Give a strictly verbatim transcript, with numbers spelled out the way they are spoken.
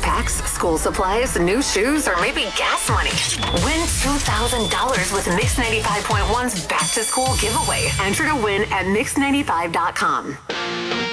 tax, school supplies, new shoes, or maybe gas money? Win two thousand dollars with Mix ninety-five point one's Back to School giveaway. Enter to win at mix ninety-five dot com.